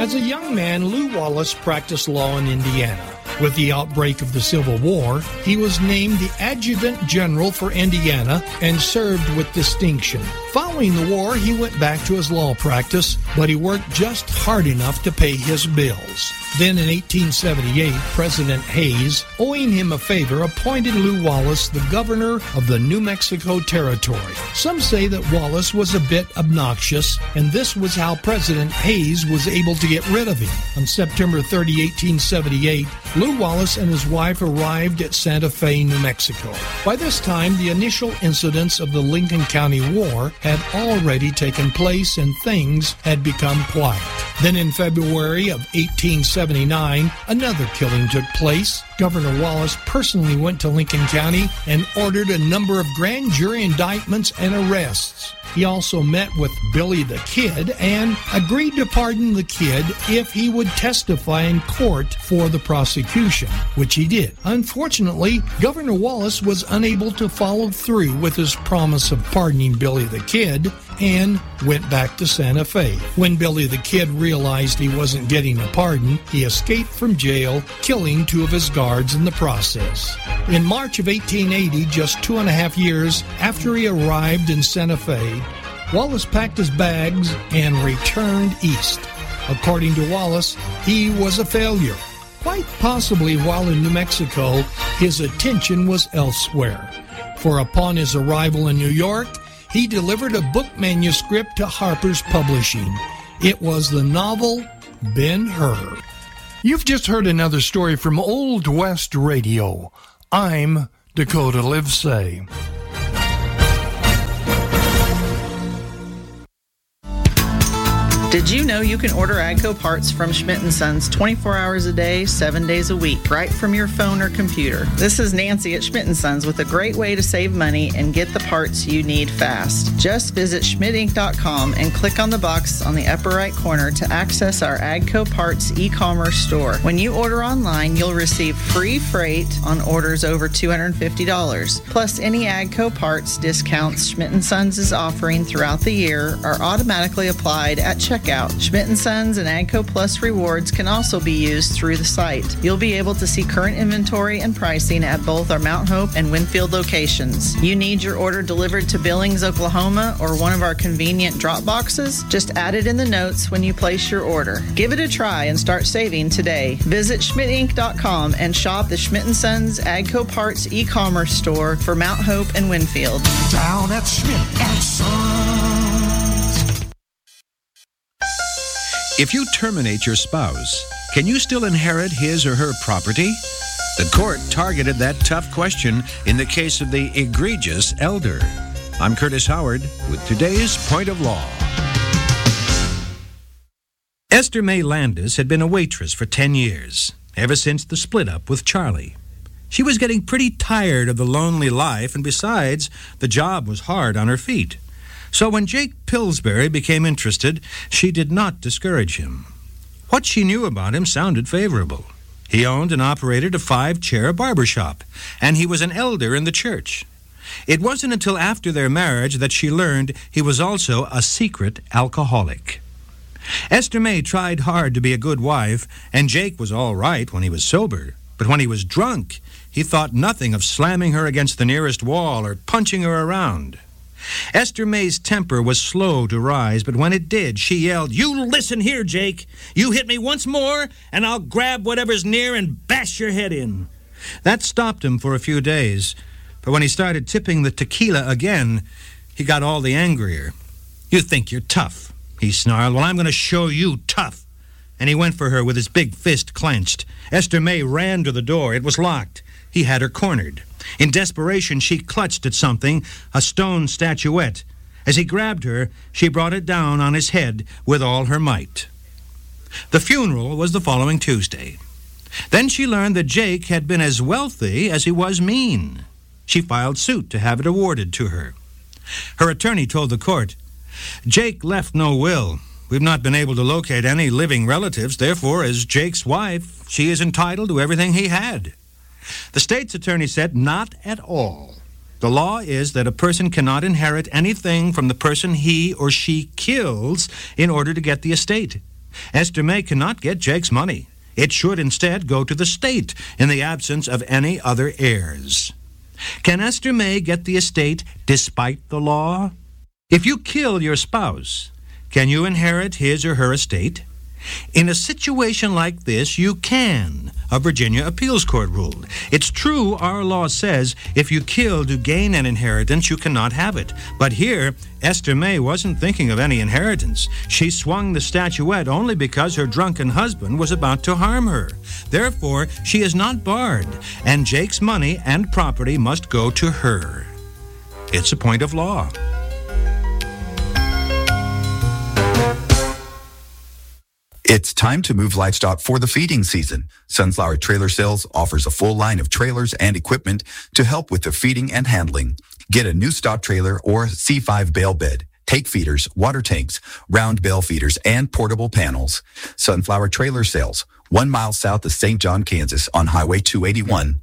As a young man, Lew Wallace practiced law in Indiana. With the outbreak of the Civil War, he was named the Adjutant General for Indiana and served with distinction. Following the war, he went back to his law practice, but he worked just hard enough to pay his bills. Then in 1878, President Hayes, owing him a favor, appointed Lew Wallace the governor of the New Mexico Territory. Some say that Wallace was a bit obnoxious, and this was how President Hayes was able to get rid of him. On September 30, 1878, Lew Wallace and his wife arrived at Santa Fe, New Mexico. By this time, the initial incidents of the Lincoln County War had already taken place and things had become quiet. Then in February of 1879, another killing took place. Governor Wallace personally went to Lincoln County and ordered a number of grand jury indictments and arrests. He also met with Billy the Kid and agreed to pardon the Kid if he would testify in court for the prosecution, which he did. Unfortunately, Governor Wallace was unable to follow through with his promise of pardoning Billy the Kid and went back to Santa Fe. When Billy the Kid realized he wasn't getting a pardon, he escaped from jail, killing 2 of his guards in the process. In March of 1880, just 2.5 years after he arrived in Santa Fe, Wallace packed his bags and returned east. According to Wallace, he was a failure. Quite possibly while in New Mexico, his attention was elsewhere. For upon his arrival in New York, he delivered a book manuscript to Harper's Publishing. It was the novel Ben-Hur. You've just heard another story from Old West Radio. I'm Dakota Livesay. Did you know you can order AGCO parts from Schmidt & Sons 24 hours a day, 7 days a week, right from your phone or computer? This is Nancy at Schmidt & Sons with a great way to save money and get the parts you need fast. Just visit schmidtinc.com and click on the box on the upper right corner to access our AGCO Parts e-commerce store. When you order online, you'll receive free freight on orders over $250. Plus, any AGCO parts discounts Schmidt & Sons is offering throughout the year are automatically applied at checkout. Schmidt & Sons and AGCO Plus rewards can also be used through the site. You'll be able to see current inventory and pricing at both our Mount Hope and Winfield locations. You need your order delivered to Billings, Oklahoma, or one of our convenient drop boxes? Just add it in the notes when you place your order. Give it a try and start saving today. Visit schmidtinc.com and shop the Schmidt & Sons AGCO Parts e-commerce store for Mount Hope and Winfield. Down at Schmidt & Sons. If you terminate your spouse, can you still inherit his or her property? The court targeted that tough question in the case of the egregious elder. I'm Curtis Howard with today's Point of Law. Esther May Landis had been a waitress for 10 years, ever since the split-up with Charlie. She was getting pretty tired of the lonely life, and besides, the job was hard on her feet. So when Jake Pillsbury became interested, she did not discourage him. What she knew about him sounded favorable. He owned and operated a 5-chair barbershop, and he was an elder in the church. It wasn't until after their marriage that she learned he was also a secret alcoholic. Esther May tried hard to be a good wife, and Jake was all right when he was sober. But when he was drunk, he thought nothing of slamming her against the nearest wall or punching her around. Esther May's temper was slow to rise, but when it did, she yelled, "You listen here, Jake. You hit me once more, and I'll grab whatever's near and bash your head in." That stopped him for a few days, but when he started tipping the tequila again, he got all the angrier. "You think you're tough," he snarled. "Well, I'm going to show you tough." And he went for her with his big fist clenched. Esther May ran to the door. It was locked. He had her cornered. In desperation, she clutched at something, a stone statuette. As he grabbed her, she brought it down on his head with all her might. The funeral was the following Tuesday. Then she learned that Jake had been as wealthy as he was mean. She filed suit to have it awarded to her. Her attorney told the court, "Jake left no will. We've not been able to locate any living relatives. Therefore, as Jake's wife, she is entitled to everything he had." The state's attorney said, "Not at all. The law is that a person cannot inherit anything from the person he or she kills in order to get the estate. Esther May cannot get Jake's money. It should instead go to the state in the absence of any other heirs. Can Esther May get the estate despite the law? If you kill your spouse, can you inherit his or her estate? In a situation like this, you can, a Virginia appeals court ruled. It's true our law says if you kill to gain an inheritance, you cannot have it. But here, Esther May wasn't thinking of any inheritance. She swung the statuette only because her drunken husband was about to harm her. Therefore, she is not barred, and Jake's money and property must go to her. It's a point of law. It's time to move livestock for the feeding season. Sunflower Trailer Sales offers a full line of trailers and equipment to help with the feeding and handling. Get a new stop trailer or C5 bale bed, take feeders, water tanks, round bale feeders, and portable panels. Sunflower Trailer Sales, 1 mile south of St. John, Kansas on Highway 281.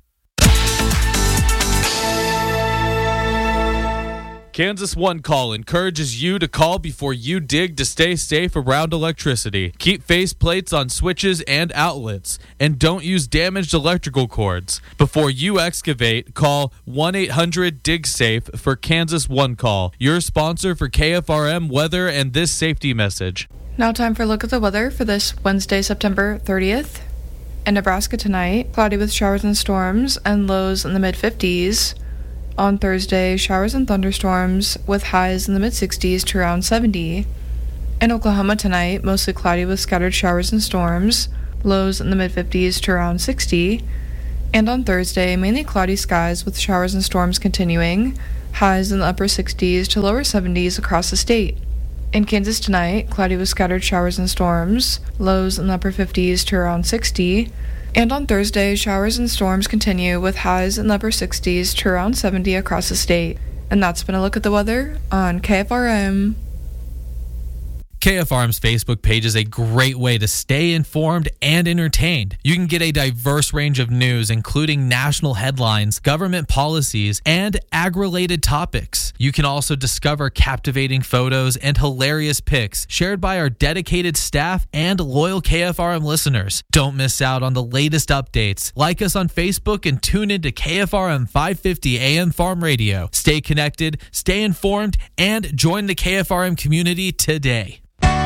Kansas One Call encourages you to call before you dig to stay safe around electricity. Keep face plates on switches and outlets, and don't use damaged electrical cords. Before you excavate, call 1-800-DIG-SAFE for Kansas One Call, your sponsor for KFRM weather and this safety message. Now time for a look at the weather for this Wednesday, September 30th. In Nebraska tonight, cloudy with showers and storms and lows in the mid-50s. On Thursday, showers and thunderstorms with highs in the mid-60s to around 70. In Oklahoma tonight, mostly cloudy with scattered showers and storms, lows in the mid-50s to around 60. And on Thursday, mainly cloudy skies with showers and storms continuing, highs in the upper 60s to lower 70s across the state. In Kansas tonight, cloudy with scattered showers and storms, lows in the upper 50s to around 60. And on Thursday, showers and storms continue with highs in the upper 60s to around 70 across the state. And that's been a look at the weather on KFRM. KFRM's Facebook page is a great way to stay informed and entertained. You can get a diverse range of news, including national headlines, government policies, and ag-related topics. You can also discover captivating photos and hilarious pics shared by our dedicated staff and loyal KFRM listeners. Don't miss out on the latest updates. Like us on Facebook and tune into KFRM 550 AM Farm Radio. Stay connected, stay informed, and join the KFRM community today.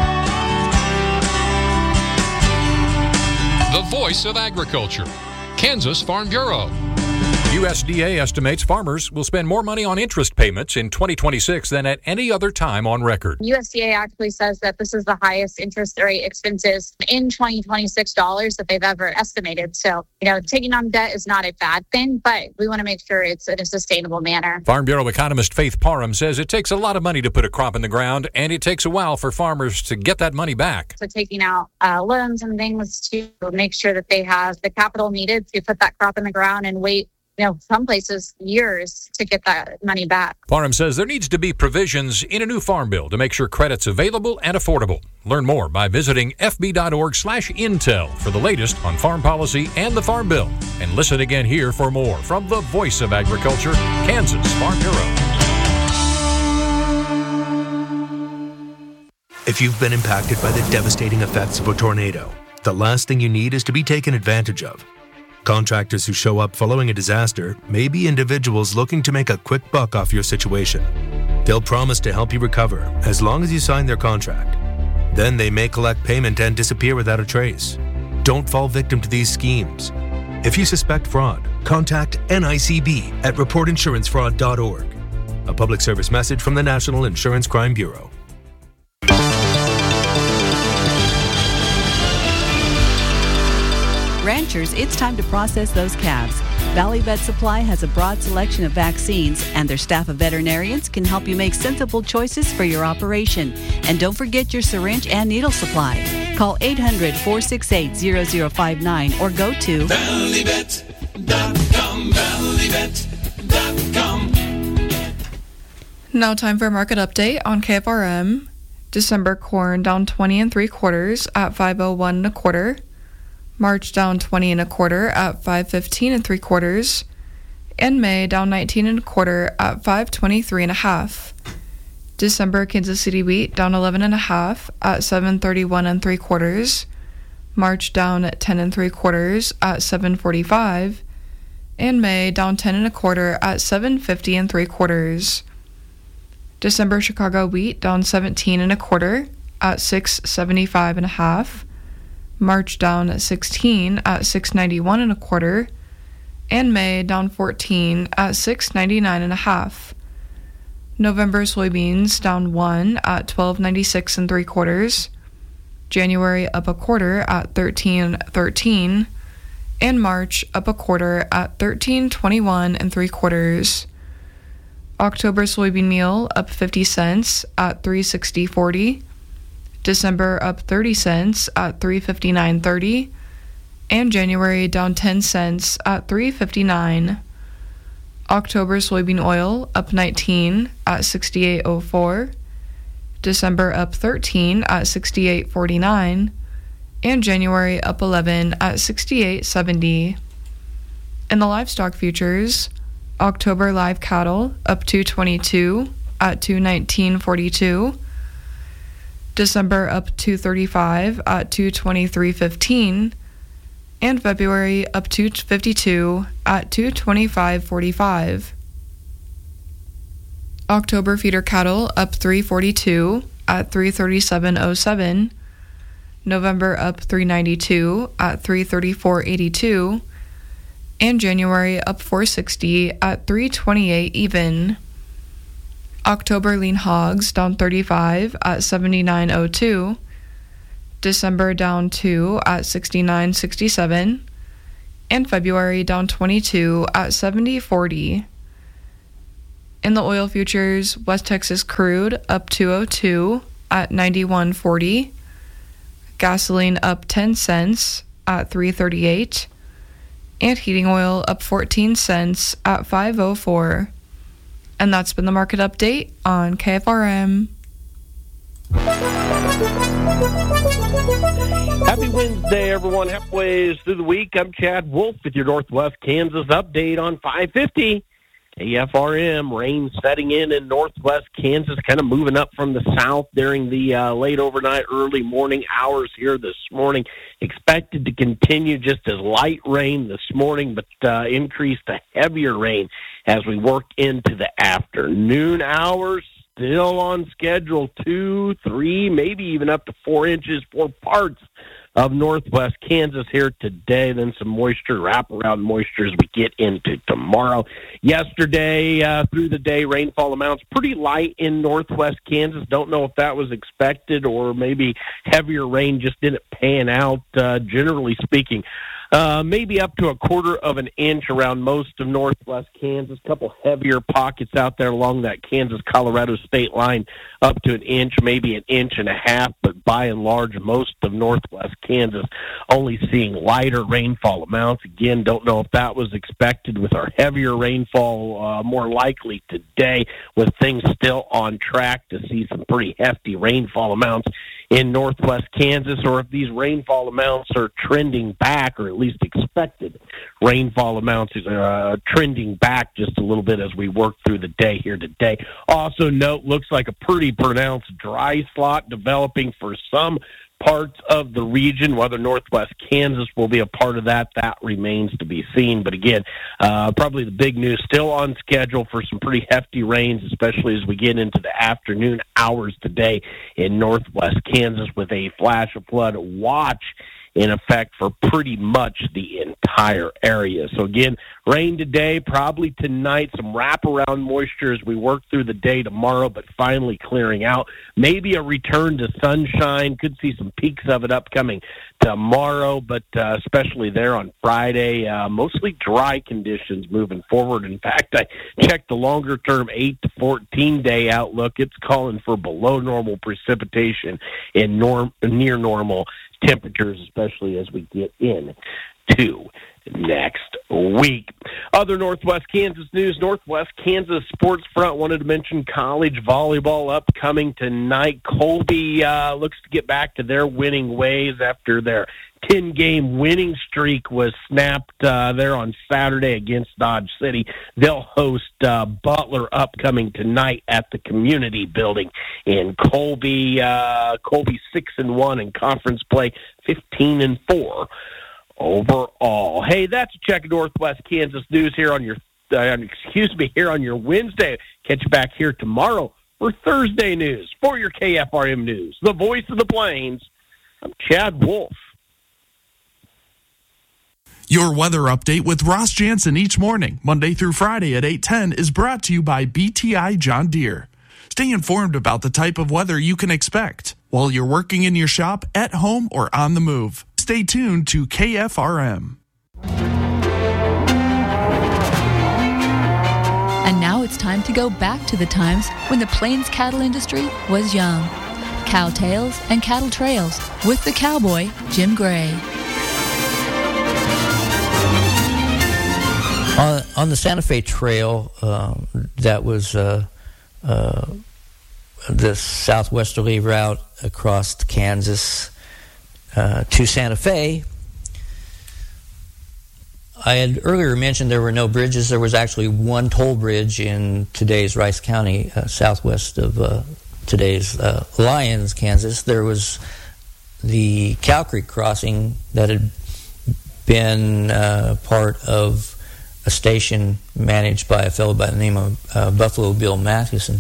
The voice of agriculture, Kansas Farm Bureau. USDA estimates farmers will spend more money on interest payments in 2026 than at any other time on record. USDA actually says that this is the highest interest rate expenses in 2026 dollars that they've ever estimated. So, taking on debt is not a bad thing, but we want to make sure it's in a sustainable manner. Farm Bureau economist Faith Parham says it takes a lot of money to put a crop in the ground, and it takes a while for farmers to get that money back. So taking out loans and things to make sure that they have the capital needed to put that crop in the ground and wait, some places years to get that money back. Parham says there needs to be provisions in a new farm bill to make sure credit's available and affordable. Learn more by visiting fb.org/intel for the latest on farm policy and the Farm Bill. And listen again here for more from the Voice of Agriculture, Kansas Farm Bureau. If you've been impacted by the devastating effects of a tornado, the last thing you need is to be taken advantage of. Contractors who show up following a disaster may be individuals looking to make a quick buck off your situation. They'll promise to help you recover as long as you sign their contract. Then they may collect payment and disappear without a trace. Don't fall victim to these schemes. If you suspect fraud, contact NICB at reportinsurancefraud.org. A public service message from the National Insurance Crime Bureau. Ranchers, it's time to process those calves. Valley Vet Supply has a broad selection of vaccines, and their staff of veterinarians can help you make sensible choices for your operation. And don't forget your syringe and needle supply. Call 800-468-0059 or go to valleyvet.com, valleyvet.com. Now time for a market update on KFRM. December corn down 20 3/4 at $5.01 1/4. March down 20 1/4 at $5.15 3/4, and May down 19 1/4 at $5.23 1/2. December Kansas City wheat down 11.5 at 731 3/4. March down at 10 3/4 at 745. And May down 10 1/4 at 750 3/4. December Chicago wheat down 17 1/4 at 675.5. March down at 16 at 691 1/4. And May down 14 at 699.5. November soybeans down 1 at 1296 3/4. January up 1/4 at 1313. And March up 1/4 at 1321 3/4. October soybean meal up 50 cents at 360.40. December up 30 cents at 359.30. And January down 10 cents at 359. October soybean oil up 19 at 68.04. December up 13 at 68.49. And January up 11 at 68.70. In the livestock futures, October live cattle up 222 at 219.42. December up 235 at 223.15. And February up 252 at 225.45. October feeder cattle up 342 at 337.07. November up 392 at 334.82. And January up 460 at 328 even. October lean hogs down 35 at 79.02. December down 2 at 69.67. And February down 22 at 70.40. In the oil futures, West Texas crude up 202 at 91.40. Gasoline up 10 cents at 3.38. And heating oil up 14 cents at 5.04. And that's been the market update on KFRM. Happy Wednesday, everyone. Halfway through the week, I'm Chad Wolf with your Northwest Kansas update on 550. KFRM, rain setting in Northwest Kansas, kind of moving up from the south during the late overnight, early morning hours here this morning. Expected to continue just as light rain this morning, but increase to heavier rain as we work into the afternoon hours. Still on schedule, 2, 3, maybe even up to 4 inches for parts of Northwest Kansas here today. Then some moisture, wraparound moisture as we get into tomorrow. Yesterday, through the day, rainfall amounts pretty light in Northwest Kansas. Don't know if that was expected or maybe heavier rain just didn't pan out, generally speaking. Maybe up to 1/4 of an inch around most of Northwest Kansas. A couple heavier pockets out there along that Kansas-Colorado state line, up to an inch, maybe an inch and a half, but by and large, most of Northwest Kansas only seeing lighter rainfall amounts. Again, don't know if that was expected with our heavier rainfall more likely today, with things still on track to see some pretty hefty rainfall amounts in Northwest Kansas, or if these rainfall amounts are trending back, or at least expected rainfall amounts are trending back just a little bit as we work through the day here today. Also note, looks like a pretty pronounced dry slot developing for some parts of the region. Whether Northwest Kansas will be a part of that remains to be seen. But again, probably the big news, still on schedule for some pretty hefty rains, especially as we get into the afternoon hours today in Northwest Kansas, with a flash of flood watch in effect for pretty much the entire area. So again, rain today, probably tonight, some wraparound moisture as we work through the day tomorrow, but finally clearing out. Maybe a return to sunshine. Could see some peaks of it upcoming tomorrow, but especially there on Friday, mostly dry conditions moving forward. In fact, I checked the longer-term 8 to 14-day outlook. It's calling for below normal precipitation in near normal temperatures, especially as we get in 2 next week. Other Northwest Kansas news, Northwest Kansas Sports Front wanted to mention college volleyball upcoming tonight. Colby looks to get back to their winning ways after their 10-game winning streak was snapped there on Saturday against Dodge City. They'll host Butler upcoming tonight at the Community Building in Colby. Colby 6-1 in conference play, 15-4 overall. Hey, that's a check of Northwest Kansas news here on your here on your Wednesday. Catch you back here tomorrow for Thursday news. For your KFRM News, the voice of the Plains, I'm Chad Wolf. Your weather update with Ross Jansen each morning, Monday through Friday at 8:10, is brought to you by BTI John Deere. Stay informed about the type of weather you can expect while you're working in your shop, at home, or on the move. Stay tuned to KFRM. And now it's time to go back to the times when the Plains cattle industry was young. Cow Tales and Cattle Trails with the cowboy, Jim Gray. On the Santa Fe Trail, that was the southwesterly route across Kansas to Santa Fe. I had earlier mentioned there were no bridges. There was actually one toll bridge in today's Rice County, southwest of today's Lyons, Kansas. There was the Cow Creek crossing that had been part of a station managed by a fellow by the name of Buffalo Bill Matheson.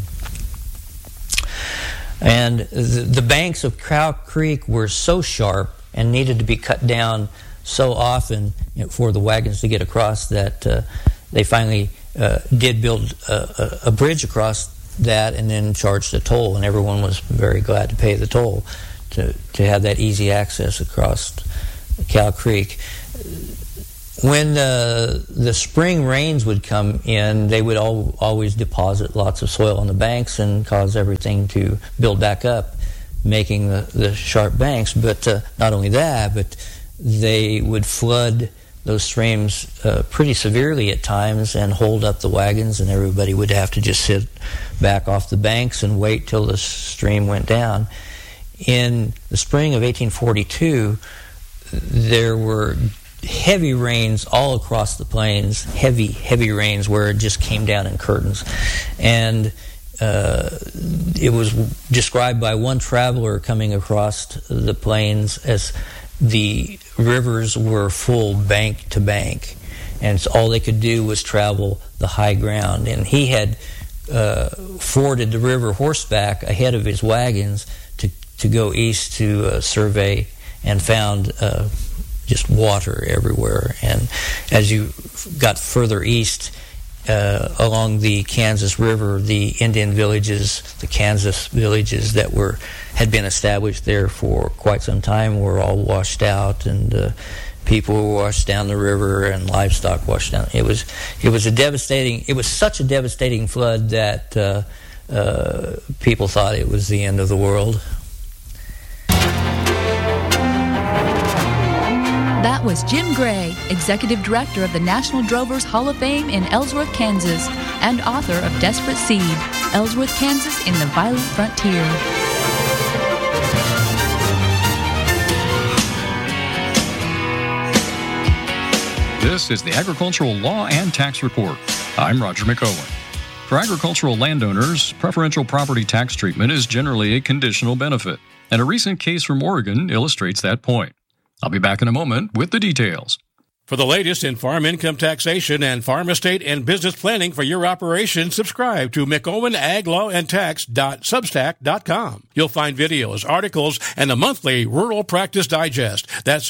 And the banks of Cow Creek were so sharp and needed to be cut down so often for the wagons to get across that they finally did build a bridge across that and then charged a toll, and everyone was very glad to pay the toll to have that easy access across Cow Creek. When the spring rains would come in, they would always deposit lots of soil on the banks and cause everything to build back up, making the sharp banks. But not only that, but they would flood those streams pretty severely at times and hold up the wagons, and everybody would have to just sit back off the banks and wait till the stream went down. In the spring of 1842, there were heavy rains all across the plains, heavy rains where it just came down in curtains. And it was described by one traveler coming across the plains as the rivers were full bank to bank, and so all they could do was travel the high ground. And he had forded the river horseback ahead of his wagons to go east to survey, and found just water everywhere. And as you got further east along the Kansas River, the Indian villages, the Kansas villages that had been established there for quite some time were all washed out, and people were washed down the river, and livestock washed down. It was such a devastating flood that people thought it was the end of the world. That was Jim Gray, Executive Director of the National Drovers Hall of Fame in Ellsworth, Kansas, and author of Desperate Seed, Ellsworth, Kansas in the Violent Frontier. This is the Agricultural Law and Tax Report. I'm Roger McOwen. For agricultural landowners, preferential property tax treatment is generally a conditional benefit, and a recent case from Oregon illustrates that point. I'll be back in a moment with the details. For the latest in farm income taxation and farm estate and business planning for your operation, subscribe to McOwenAgLawAndTax.substack.com. You'll find videos, articles, and a monthly Rural Practice Digest. That's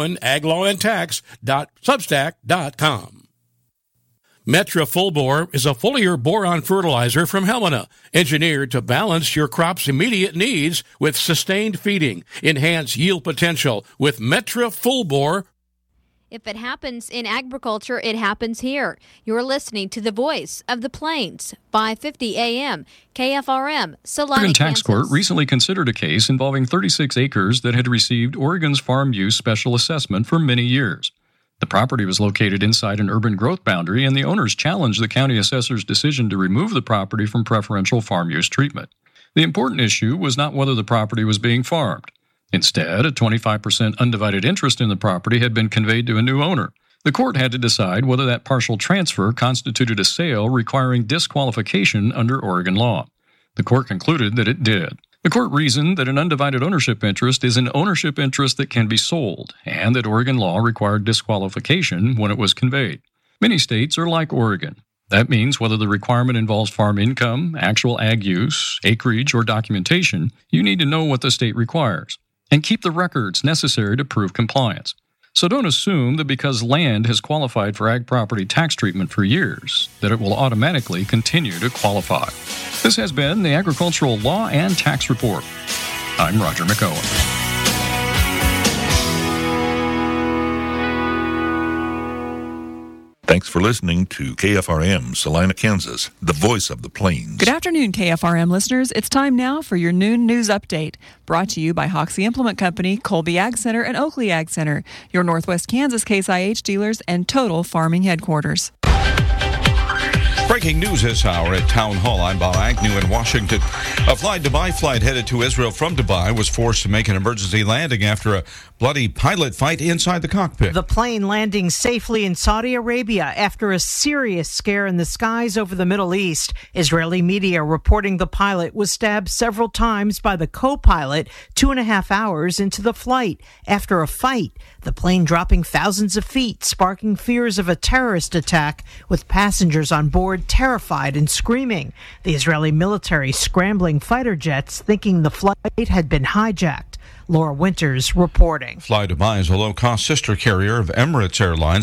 McOwenAgLawAndTax.substack.com. Metra Full Bore is a foliar boron fertilizer from Helena, engineered to balance your crop's immediate needs with sustained feeding. Enhance yield potential with Metra Full Bore. If it happens in agriculture, it happens here. You're listening to the voice of the Plains, 550 AM, KFRM, Salina, Oregon Tax Kansas. Court recently considered a case involving 36 acres that had received Oregon's Farm Use Special Assessment for many years. The property was located inside an urban growth boundary, and the owners challenged the county assessor's decision to remove the property from preferential farm use treatment. The important issue was not whether the property was being farmed. Instead, a 25% undivided interest in the property had been conveyed to a new owner. The court had to decide whether that partial transfer constituted a sale requiring disqualification under Oregon law. The court concluded that it did. The court reasoned that an undivided ownership interest is an ownership interest that can be sold, and that Oregon law required disqualification when it was conveyed. Many states are like Oregon. That means whether the requirement involves farm income, actual ag use, acreage, or documentation, you need to know what the state requires, and keep the records necessary to prove compliance. So don't assume that because land has qualified for ag property tax treatment for years, that it will automatically continue to qualify. This has been the Agricultural Law and Tax Report. I'm Roger McOwen. Thanks for listening to KFRM, Salina, Kansas, the voice of the plains. Good afternoon, KFRM listeners. It's time now for your noon news update, brought to you by Hoxie Implement Company, Colby Ag Center, and Oakley Ag Center, your Northwest Kansas Case IH dealers and Total Farming headquarters. Breaking news this hour at Town Hall. I'm Bob Agnew in Washington. A Fly Dubai flight headed to Israel from Dubai was forced to make an emergency landing after a bloody pilot fight inside the cockpit. The plane landing safely in Saudi Arabia after a serious scare in the skies over the Middle East. Israeli media reporting the pilot was stabbed several times by the co-pilot 2.5 hours into the flight after a fight. The plane dropping thousands of feet, sparking fears of a terrorist attack, with passengers on board terrified and screaming. The Israeli military scrambling fighter jets thinking the flight had been hijacked. Laura Winters reporting. Fly Dubai is a low-cost sister carrier of Emirates Airlines.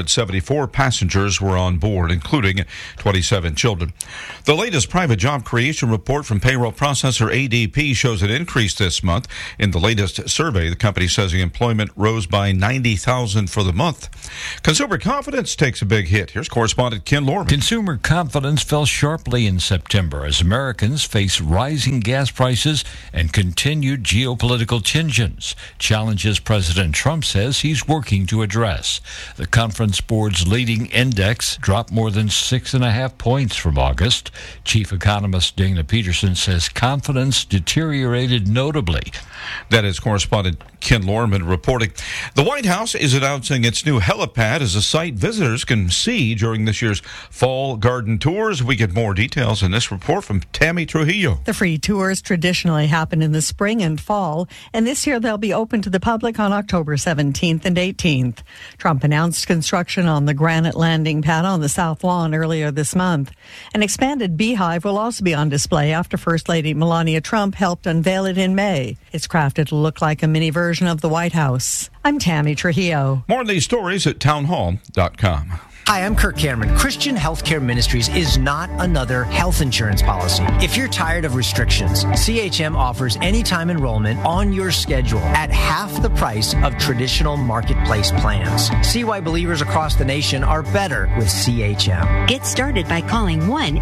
174 passengers were on board, including 27 children. The latest private job creation report from payroll processor ADP shows an increase this month. In the latest survey, the company says the employment rose by 90,000 for the month. Consumer confidence takes a big hit. Here's correspondent Ken Lorman. Consumer confidence fell sharply in September as Americans face rising gas prices and continued geopolitical tensions, challenges President Trump says he's working to address. The Conference Board's leading index dropped more than 6.5 points from August. Chief economist Dana Peterson says confidence deteriorated notably. That is correspondent Ken Lorman reporting. The White House is announcing its new helipad as a site visitors can see during this year's fall garden tours. We get more details in this report from Tammy Trujillo. The free tours traditionally happen in the spring and fall, and this year they'll be open to the public on October 17th and 18th. Trump announced construction on the granite landing pad on the South Lawn earlier this month. An expanded beehive will also be on display after First Lady Melania Trump helped unveil it in May. It's crafted to look like a mini version of the White House. I'm Tammy Trujillo. More of these stories at townhall.com. Hi, I'm Kirk Cameron. Christian Healthcare Ministries is not another health insurance policy. If you're tired of restrictions, CHM offers anytime enrollment on your schedule at half the price of traditional marketplace plans. See why believers across the nation are better with CHM. Get started by calling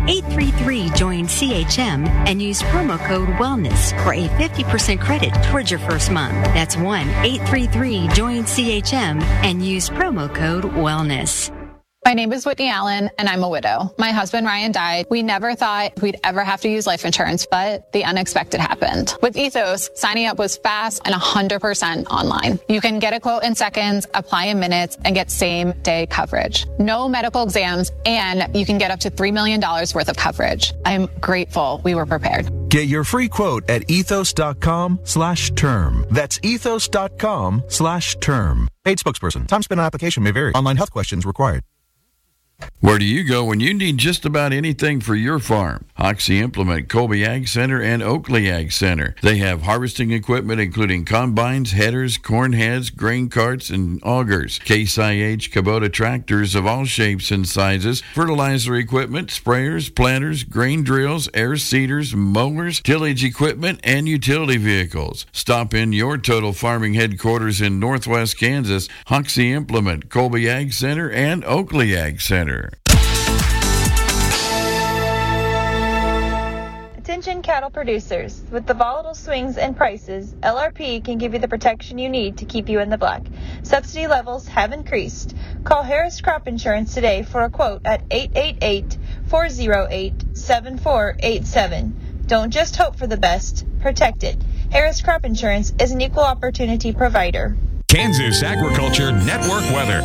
1-833-JOIN-CHM and use promo code WELLNESS for a 50% credit towards your first month. That's 1-833-JOIN-CHM and use promo code WELLNESS. My name is Whitney Allen, and I'm a widow. My husband, Ryan, died. We never thought we'd ever have to use life insurance, but the unexpected happened. With Ethos, signing up was fast and 100% online. You can get a quote in seconds, apply in minutes, and get same-day coverage. No medical exams, and you can get up to $3 million worth of coverage. I'm grateful we were prepared. Get your free quote at ethos.com/term. That's ethos.com/term. Paid spokesperson. Time spent on application may vary. Online health questions required. Where do you go when you need just about anything for your farm? Hoxie Implement, Colby Ag Center, and Oakley Ag Center. They have harvesting equipment including combines, headers, corn heads, grain carts, and augers. Case IH Kubota tractors of all shapes and sizes, fertilizer equipment, sprayers, planters, grain drills, air seeders, mowers, tillage equipment, and utility vehicles. Stop in your Total Farming headquarters in Northwest Kansas, Hoxie Implement, Colby Ag Center, and Oakley Ag Center. Attention Attention cattle producers. With the volatile swings in prices, LRP can give you the protection you need to keep you in the black. Subsidy levels have increased. Call Harris Crop Insurance today for a quote at 888-408-7487. Don't just hope for the best, protect it. Harris Crop Insurance is an equal opportunity provider. Kansas Agriculture Network weather.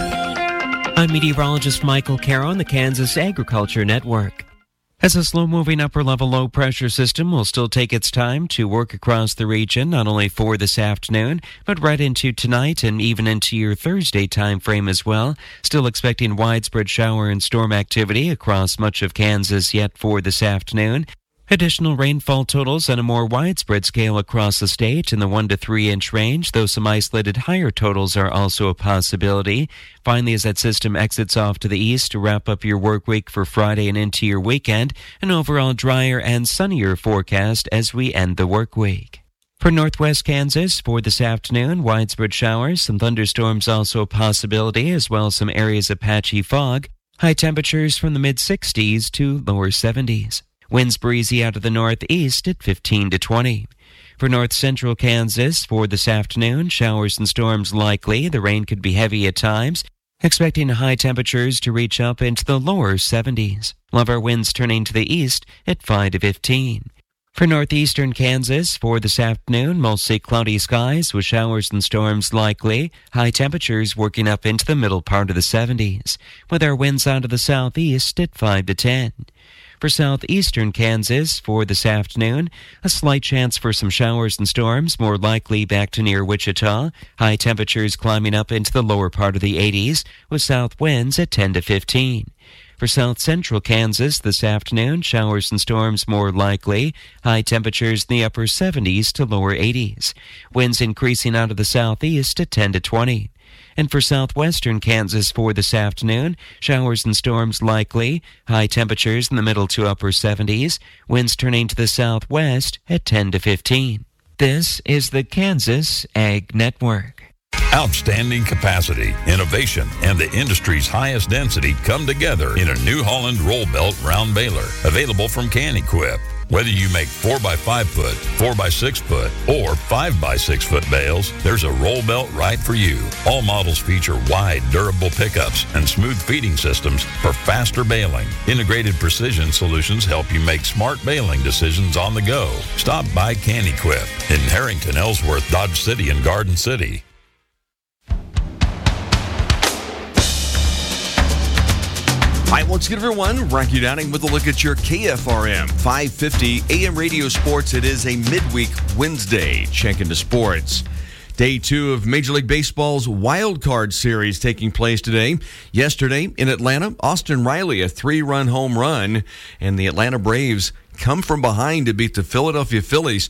I'm meteorologist Michael Caro on the Kansas Agriculture Network. As a slow-moving upper-level low-pressure system will still take its time to work across the region, not only for this afternoon, but right into tonight and even into your Thursday time frame as well. Still expecting widespread shower and storm activity across much of Kansas yet for this afternoon. Additional rainfall totals on a more widespread scale across the state in the 1 to 3 inch range, though some isolated higher totals are also a possibility. Finally, as that system exits off to the east to wrap up your work week for Friday and into your weekend, an overall drier and sunnier forecast as we end the work week. For northwest Kansas, for this afternoon, widespread showers, some thunderstorms also a possibility, as well as some areas of patchy fog. High temperatures from the mid-60s to lower 70s. Winds breezy out of the northeast at 15 to 20. For north central Kansas, for this afternoon, showers and storms likely. The rain could be heavy at times. Expecting high temperatures to reach up into the lower 70s. Lower winds turning to the east at 5 to 15. For northeastern Kansas, for this afternoon, mostly cloudy skies with showers and storms likely. High temperatures working up into the middle part of the 70s, with our winds out of the southeast at 5 to 10. For southeastern Kansas, for this afternoon, a slight chance for some showers and storms, more likely back to near Wichita. High temperatures climbing up into the lower part of the 80s, with south winds at 10 to 15. For south central Kansas this afternoon, showers and storms more likely. High temperatures in the upper 70s to lower 80s. Winds increasing out of the southeast at 10 to 20. And for southwestern Kansas for this afternoon, showers and storms likely. High temperatures in the middle to upper 70s. Winds turning to the southwest at 10 to 15. This is the Kansas Ag Network. Outstanding capacity, innovation, and the industry's highest density come together in a New Holland roll belt round baler, available from Can-Equip. Whether you make 4x5 foot, 4x6 foot, or 5x6 foot bales, there's a roll belt right for you. All models feature wide, durable pickups and smooth feeding systems for faster baling. Integrated precision solutions help you make smart baling decisions on the go. Stop by Can-Equip in Harrington, Ellsworth, Dodge City, and Garden City. All right, once again, everyone, Rocky Downing with a look at your KFRM 550 AM radio sports. It is a midweek Wednesday. Check into sports. Day 2 of Major League Baseball's Wild Card Series taking place today. Yesterday in Atlanta, Austin Riley, a 3-run home run, and the Atlanta Braves come from behind to beat the Philadelphia Phillies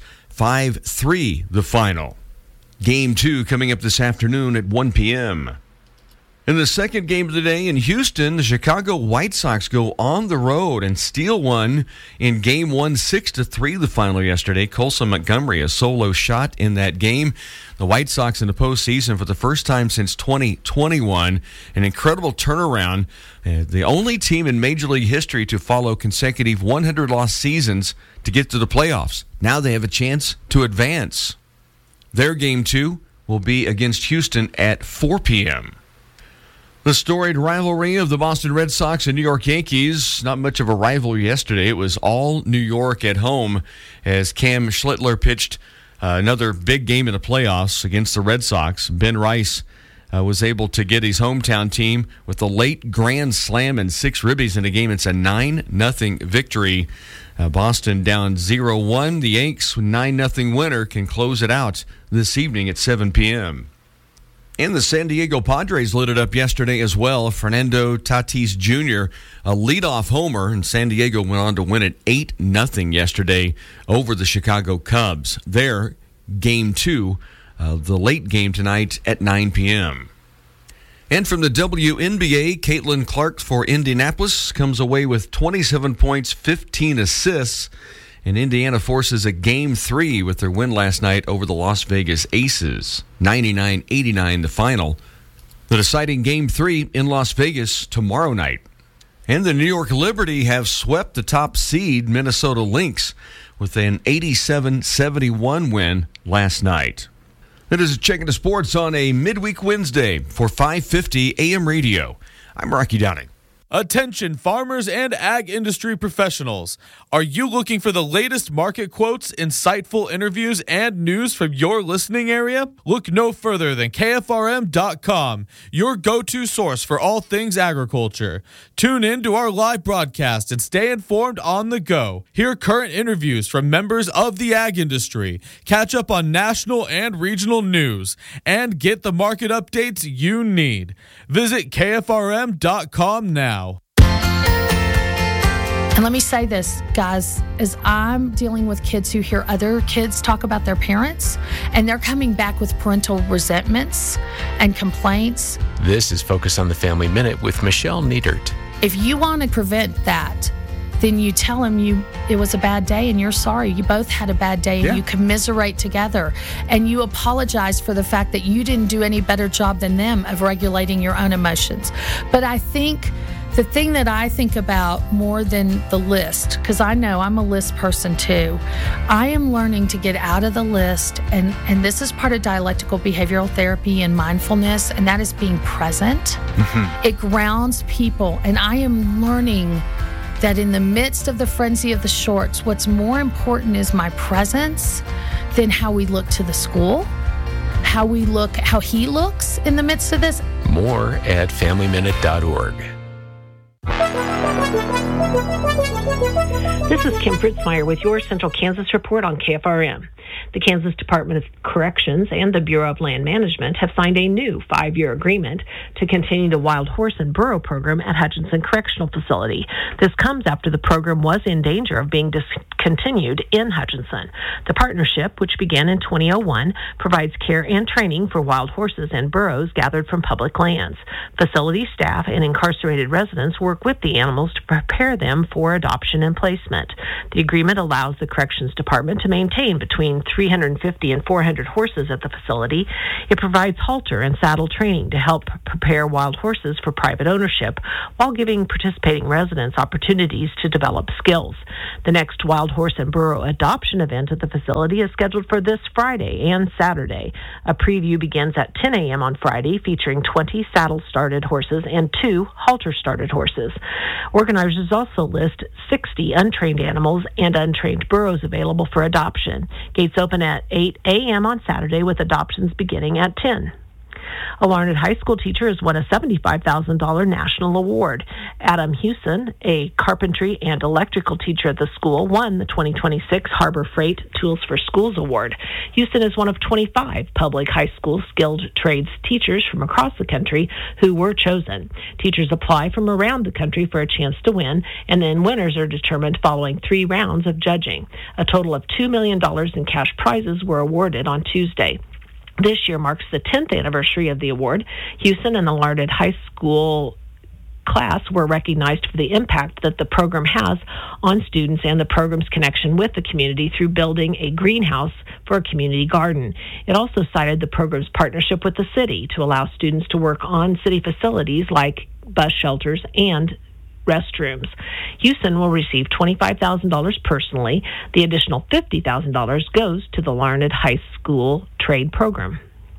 5-3 the final. Game 2 coming up this afternoon at 1 p.m. In the second game of the day in Houston, the Chicago White Sox go on the road and steal one in Game 1, 6-3 the final yesterday. Colson Montgomery, a solo shot in that game. The White Sox in the postseason for the first time since 2021. An incredible turnaround. The only team in Major League history to follow consecutive 100-loss seasons to get to the playoffs. Now they have a chance to advance. Their Game 2 will be against Houston at 4 p.m. The storied rivalry of the Boston Red Sox and New York Yankees, not much of a rivalry yesterday. It was all New York at home as Cam Schlittler pitched another big game in the playoffs against the Red Sox. Ben Rice was able to get his hometown team with a late grand slam and 6 ribbies in the game. It's a 9-0 victory. Boston down 0-1. The Yanks, 9-0 winner, can close it out this evening at 7 p.m. And the San Diego Padres lit it up yesterday as well. Fernando Tatis Jr., a leadoff homer, and San Diego went on to win it 8-0 yesterday over the Chicago Cubs. Their Game 2, the late game tonight at 9 p.m. And from the WNBA, Caitlin Clark for Indianapolis comes away with 27 points, 15 assists. And Indiana forces a Game 3 with their win last night over the Las Vegas Aces. 99-89 the final. The deciding Game 3 in Las Vegas tomorrow night. And the New York Liberty have swept the top seed Minnesota Lynx with an 87-71 win last night. That is a check into sports on a midweek Wednesday for 550 AM radio. I'm Rocky Downing. Attention farmers and ag industry professionals. Are you looking for the latest market quotes, insightful interviews, and news from your listening area? Look no further than KFRM.com, your go-to source for all things agriculture. Tune in to our live broadcast and stay informed on the go. Hear current interviews from members of the ag industry, catch up on national and regional news, and get the market updates you need. Visit KFRM.com now. And let me say this, guys, as I'm dealing with kids who hear other kids talk about their parents, and they're coming back with parental resentments and complaints. This is Focus on the Family Minute with Michelle Niedert. If you want to prevent that, then you tell them it was a bad day and you're sorry. You both had a bad day and you commiserate together. And you apologize for the fact that you didn't do any better job than them of regulating your own emotions. But I think the thing that I think about more than the list, because I know I'm a list person too, I am learning to get out of the list, and this is part of dialectical behavioral therapy and mindfulness, and that is being present. Mm-hmm. It grounds people, and I am learning that in the midst of the frenzy of the shorts, what's more important is my presence than how we look to the school, how he looks in the midst of this. More at FamilyMinute.org. This is Kim Fritzmeyer with your Central Kansas Report on KFRM. The Kansas Department of Corrections and the Bureau of Land Management have signed a new 5-year agreement to continue the wild horse and burro program at Hutchinson Correctional Facility. This comes after the program was in danger of being discontinued in Hutchinson. The partnership, which began in 2001, provides care and training for wild horses and burros gathered from public lands. Facility staff and incarcerated residents work with the animals to prepare them for adoption and placement. The agreement allows the Corrections Department to maintain between 350 and 400 horses at the facility. It provides halter and saddle training to help prepare wild horses for private ownership while giving participating residents opportunities to develop skills. The next wild horse and burro adoption event at the facility is scheduled for this Friday and Saturday. A preview begins at 10 a.m. on Friday, featuring 20 saddle-started horses and 2 halter-started horses. Organizers also list 60 untrained animals and untrained burros available for adoption. Gates open at 8 a.m. on Saturday, with adoptions beginning at 10. A Larned High School teacher has won a $75,000 national award. Adam Hewson, a carpentry and electrical teacher at the school, won the 2026 Harbor Freight Tools for Schools Award. Hewson is one of 25 public high school skilled trades teachers from across the country who were chosen. Teachers apply from around the country for a chance to win, and then winners are determined following 3 rounds of judging. A total of $2 million in cash prizes were awarded on Tuesday. This year marks the 10th anniversary of the award. Hewson and the Larned High School class were recognized for the impact that the program has on students and the program's connection with the community through building a greenhouse for a community garden. It also cited the program's partnership with the city to allow students to work on city facilities like bus shelters and restrooms. Hewson will receive $25,000 personally. The additional $50,000 goes to the Larned High School trade program.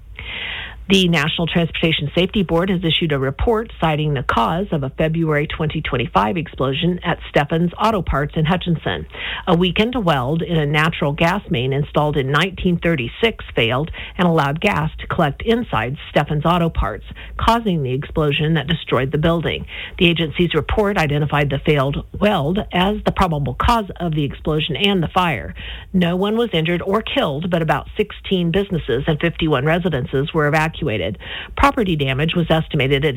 The National Transportation Safety Board has issued a report citing the cause of a February 2025 explosion at Steffens Auto Parts in Hutchinson. A weakened weld in a natural gas main installed in 1936 failed and allowed gas to collect inside Steffens Auto Parts, causing the explosion that destroyed the building. The agency's report identified the failed weld as the probable cause of the explosion and the fire. No one was injured or killed, but about 16 businesses and 51 residences were evacuated. Property damage was estimated at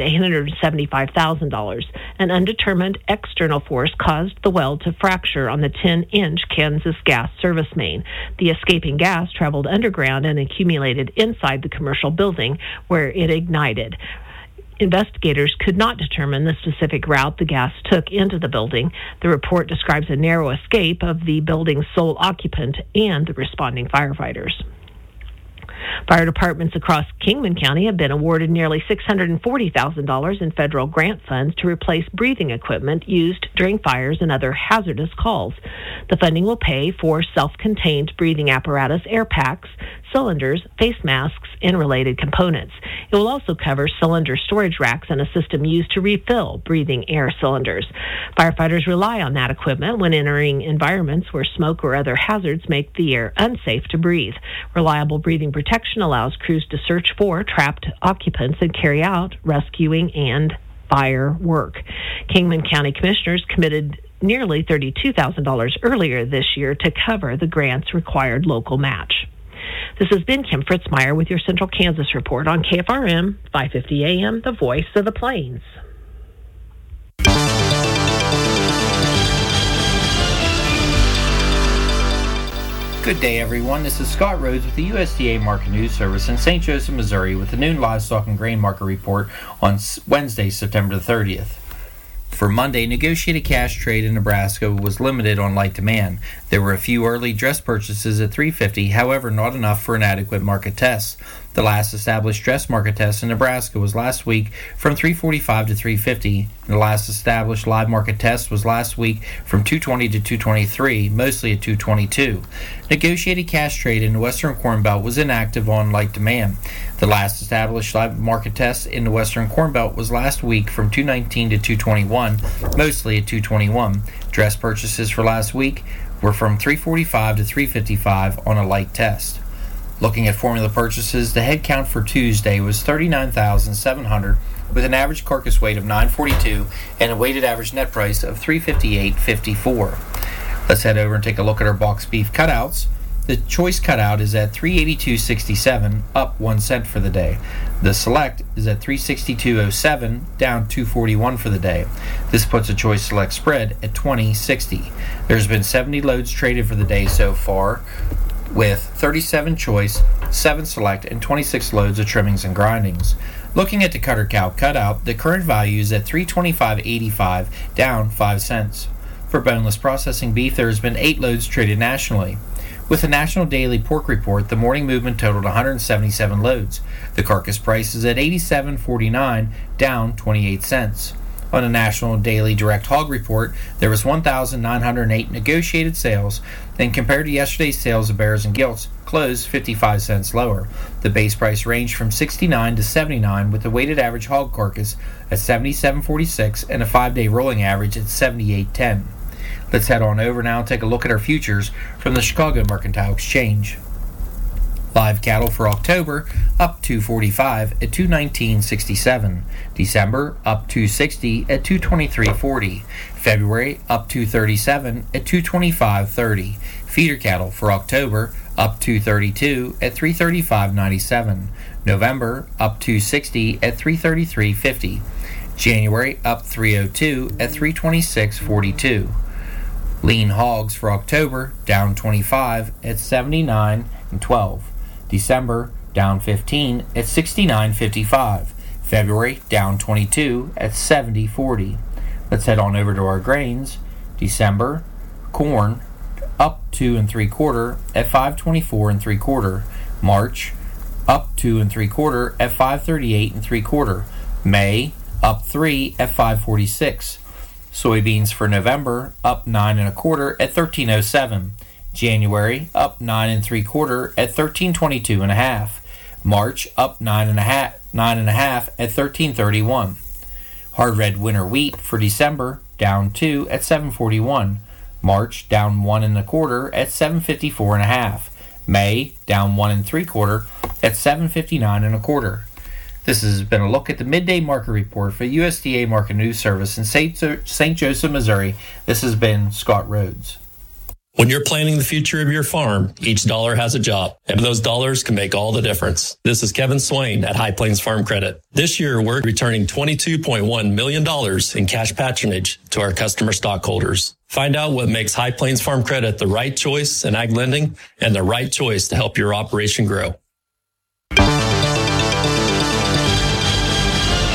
$875,000. An undetermined external force caused the weld to fracture on the 10-inch Kansas gas service main. The escaping gas traveled underground and accumulated inside the commercial building where it ignited. Investigators could not determine the specific route the gas took into the building. The report describes a narrow escape of the building's sole occupant and the responding firefighters. Fire departments across Kingman County have been awarded nearly $640,000 in federal grant funds to replace breathing equipment used during fires and other hazardous calls. The funding will pay for self-contained breathing apparatus, air packs, cylinders, face masks, and related components. It will also cover cylinder storage racks and a system used to refill breathing air cylinders. Firefighters rely on that equipment when entering environments where smoke or other hazards make the air unsafe to breathe. Reliable breathing protection allows crews to search for trapped occupants and carry out rescuing and fire work. Kingman County Commissioners committed nearly $32,000 earlier this year to cover the grant's required local match. This has been Kim Fritzmeyer with your Central Kansas Report on KFRM 550 AM, the voice of the Plains. Good day, everyone. This is Scott Rhodes with the USDA Market News Service in St. Joseph, Missouri with the noon livestock and grain market report on Wednesday, September 30th. For Monday, negotiated cash trade in Nebraska was limited on light demand. There were a few early dress purchases at $3.50, however, not enough for an adequate market test. The last established dress market test in Nebraska was last week from $3.45 to $3.50. The last established live market test was last week from $2.20 to $2.23, mostly at $2.22. Negotiated cash trade in the Western Corn Belt was inactive on light demand. The last established live market test in the Western Corn Belt was last week from $2.19 to $2.21, mostly at $2.21. Dress purchases for last week were from $3.45 to $3.55 on a light test. Looking at formula purchases, the head count for Tuesday was 39,700 with an average carcass weight of 942 and a weighted average net price of $358.54. Let's head over and take a look at our box beef cutouts. The choice cutout is at $382.67, up 1 cent for the day. The select is at $362.07, down $2.41 for the day. This puts a choice select spread at $20.60. There's been 70 loads traded for the day so far, with 37 choice, 7 select, and 26 loads of trimmings and grindings. Looking at the cutter cow cutout, the current value is at $325.85, down 5 cents. For boneless processing beef, there has been 8 loads traded nationally. With the National Daily Pork Report, the morning movement totaled 177 loads. The carcass price is at $87.49, down 28 cents. On the National Daily Direct Hog Report, there was 1,908 negotiated sales, and compared to yesterday's sales of bears and gilts, closed 55 cents lower. The base price ranged from 69 to 79, with the weighted average hog carcass at 77.46 and a 5-day rolling average at 78.10. Let's head on over now and take a look at our futures from the Chicago Mercantile Exchange. Live cattle for October up $2.45 at $219.67. December up $2.60 at $223.40. February up $2.37 at $225.30. Feeder cattle for October up $2.32 at $335.97. November up $2.60 at $333.50. January up $3.02 at $326.42. Lean hogs for October down 25 at 79.12. December down 15 at 69.55. February down 22 at 70.40. Let's head on over to our grains. December corn up 2 3/4 at 5.24 3/4. March up 2 3/4 at 5.38 3/4. May up 3 at 5.46. Soybeans for November up 9 1/4 at 13.07. January up 9 3/4 at 13.22 1/2. March up 9 1/2 at 13.31. Hard red winter wheat for December down 2 at 7.41. March down 1 1/4 at 7.54 1/2. May down 1 3/4 at 7.59 1/4. This has been a look at the midday market report for USDA Market News Service in St. Joseph, Missouri. This has been Scott Rhodes. When you're planning the future of your farm, each dollar has a job, and those dollars can make all the difference. This is Kevin Swain at High Plains Farm Credit. This year, we're returning $22.1 million in cash patronage to our customer stockholders. Find out what makes High Plains Farm Credit the right choice in ag lending and the right choice to help your operation grow.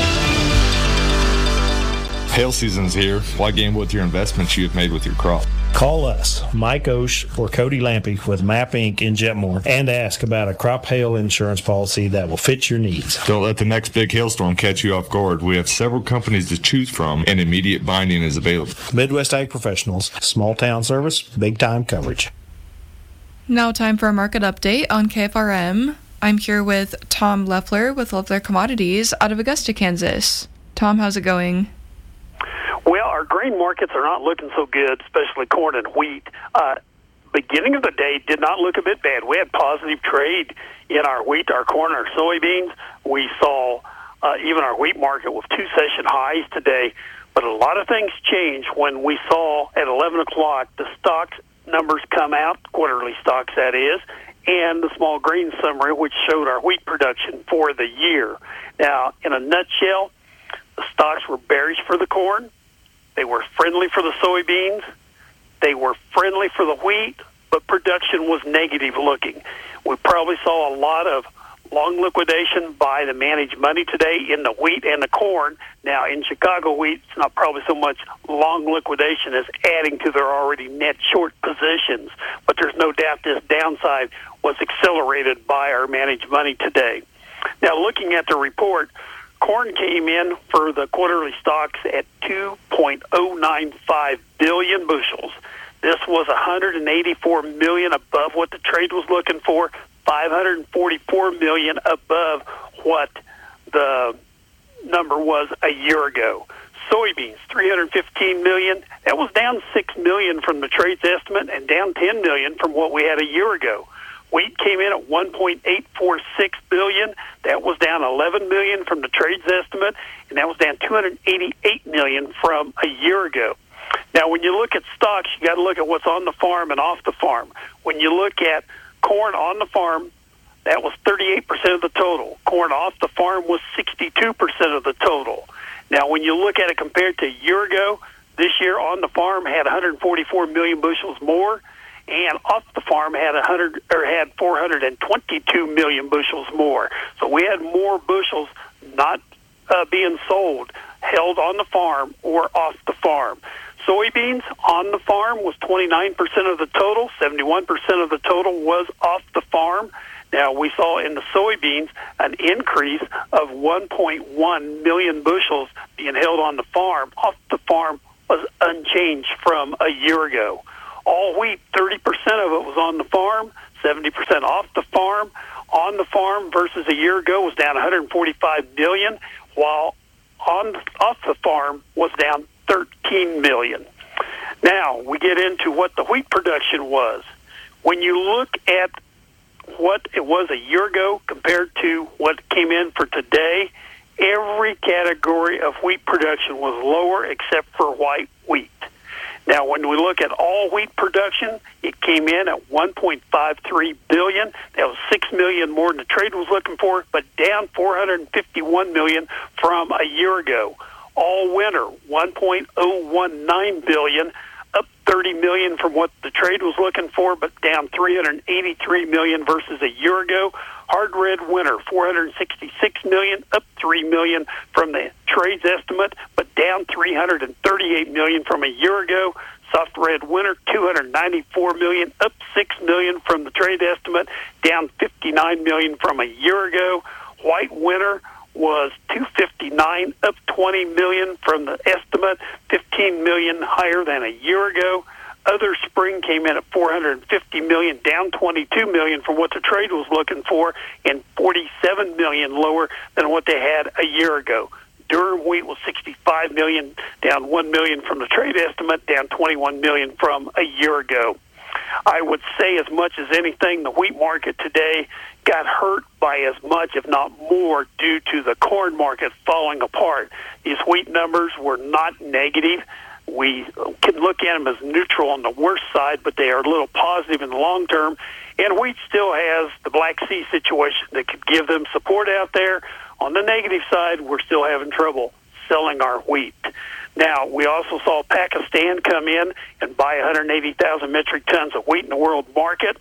Hail season's here. Why gamble with your investments you have made with your crop? Call us, Mike Osh or Cody Lampy with MAP Inc. in Jetmore, and ask about a crop hail insurance policy that will fit your needs. Don't let the next big hailstorm catch you off guard. We have several companies to choose from, and immediate binding is available. Midwest Ag Professionals, small town service, big time coverage. Now time for a market update on KFRM. I'm here with Tom Leffler with Leffler Commodities out of Augusta, Kansas. Tom, how's it going? Well, our grain markets are not looking so good, especially corn and wheat. Beginning of the day did not look a bit bad. We had positive trade in our wheat, our corn, our soybeans. We saw even our wheat market with 2 session highs today. But a lot of things changed when we saw at 11 o'clock the stocks numbers come out, quarterly stocks that is, and the small grain summary, which showed our wheat production for the year. Now, in a nutshell, the stocks were bearish for the corn. They were friendly for the soybeans. They were friendly for the wheat, but production was negative looking. We probably saw a lot of long liquidation by the managed money today in the wheat and the corn. Now, in Chicago wheat, it's not probably so much long liquidation as adding to their already net short positions. But there's no doubt this downside was accelerated by our managed money today. Now, looking at the report, corn came in for the quarterly stocks at 2.095 billion bushels. This was 184 million above what the trade was looking for, 544 million above what the number was a year ago. Soybeans, 315 million. That was down 6 million from the trade's estimate and down 10 million from what we had a year ago. Wheat came in at 1.846 billion. That was down 11 million from the trade's estimate, and that was down 288 million from a year ago. Now, when you look at stocks, you got to look at what's on the farm and off the farm. When you look at corn on the farm, that was 38% of the total. Corn off the farm was 62% of the total. Now, when you look at it compared to a year ago, this year on the farm had 144 million bushels more, and off the farm had 422 million bushels more. So we had more bushels not being sold, held on the farm or off the farm. Soybeans on the farm was 29% of the total. 71% of the total was off the farm. Now, we saw in the soybeans an increase of 1.1 million bushels being held on the farm. Off the farm was unchanged from a year ago. All wheat, 30% of it was on the farm, 70% off the farm. On the farm versus a year ago was down 145 million, while off the farm was down 13 million. Now, we get into what the wheat production was. When you look at what it was a year ago compared to what came in for today, every category of wheat production was lower except for white wheat. Now, when we look at all wheat production, it came in at 1.53 billion. That was 6 million more than the trade was looking for, but down 451 million from a year ago. All winter, 1.019 billion, up 30 million from what the trade was looking for, but down 383 million versus a year ago. Hard red winter, 466 million, up 3 million from the trade's estimate, but down 338 million from a year ago. Soft red winter, 294 million, up 6 million from the trade estimate, down 59 million from a year ago. White winter was 259, up 20 million from the estimate, 15 million higher than a year ago. Other spring came in at 450 million, down 22 million from what the trade was looking for, and 47 million lower than what they had a year ago. Durum wheat was 65 million, down 1 million from the trade estimate, down 21 million from a year ago. I would say as much as anything, the wheat market today got hurt by as much, if not more, due to the corn market falling apart. These wheat numbers were not negative. We can look at them as neutral on the worst side, but they are a little positive in the long term. And wheat still has the Black Sea situation that could give them support out there. On the negative side, we're still having trouble selling our wheat. Now, we also saw Pakistan come in and buy 180,000 metric tons of wheat in the world market.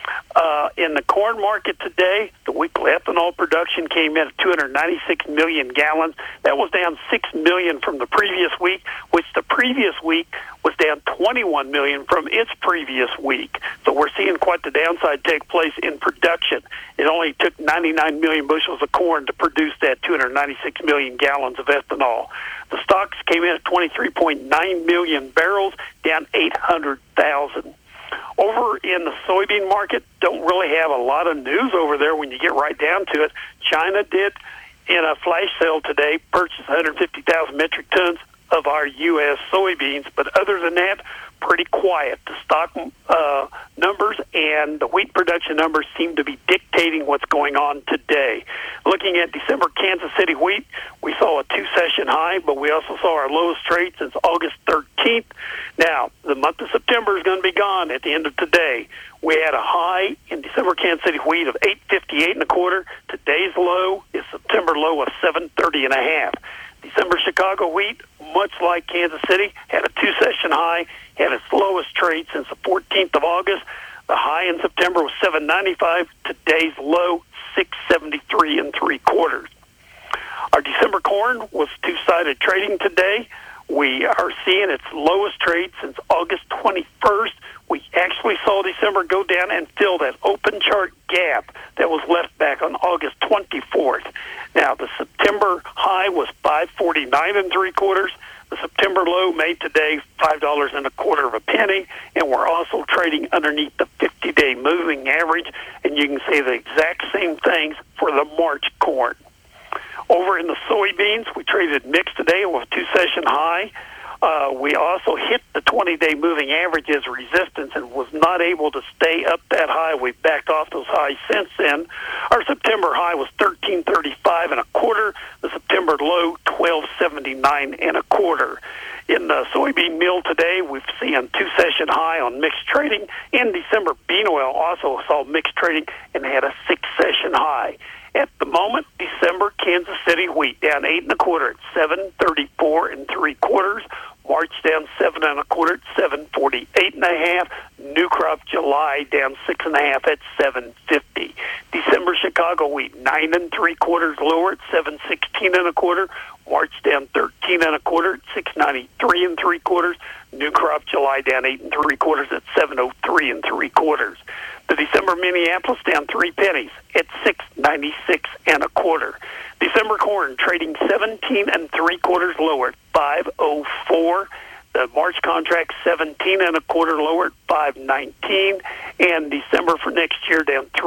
In the corn market today, the weekly ethanol production came in at 296 million gallons. That was down 6 million from the previous week, which the previous week was down 21 million from its previous week. So we're seeing quite the downside take place in production. It only took 99 million bushels of corn to produce that 296 million gallons of ethanol. The stocks came in at 23.9 million barrels, down 800,000. Over in the soybean market, don't really have a lot of news over there when you get right down to it. China did, in a flash sale today, purchase 150,000 metric tons of our U.S. soybeans, but other than that, pretty quiet. The stock numbers and the wheat production numbers seem to be dictating what's going on today. Looking at December Kansas City wheat, we saw a 2-session high, but we also saw our lowest trade since August 13th. Now, the month of September is going to be gone at the end of today. We had a high in December Kansas City wheat of 858 and a quarter. Today's low is September low of 730 and a half. December Chicago wheat, much like Kansas City, had a 2-session high, had its lowest trade since the 14th of August. The high in September was 795. Today's low, 673 and 3/4. Our December corn was two-sided trading today. We are seeing its lowest trade since August 21st. We actually saw December go down and fill that open chart gap that was left back on August 24th. Now, the September high was 549 and 3/4. The September low made today $5 and a quarter of a penny, and we're also trading underneath the 50-day moving average, and you can say the exact same things for the March corn. Over in the soybeans, we traded mixed today with a 2-session high. We also hit the 20-day moving average as resistance and was not able to stay up that high. We've backed off those highs since then. Our September high was 1335 and a quarter. The September low, 1279 and a quarter. In the soybean meal today, we've seen a 2-session high on mixed trading. In December, bean oil also saw mixed trading and had a 6-session high. At the moment, December Kansas City wheat down 8 and a quarter at 734 and 3/4. March down 7 and a quarter at 748 and a half. New crop July down 6 and a half at 750. December Chicago wheat 9 and 3/4 lower at 716 and a quarter. March down 13 and a quarter at 693 and 3/4. New crop July down 8 and 3/4 at 703 and 3/4. The December Minneapolis down 3 pennies at 696 and a quarter. December corn trading 17 and 3/4 lower at 504. The March contract 17 and a quarter lower at 519, and December for next year down 3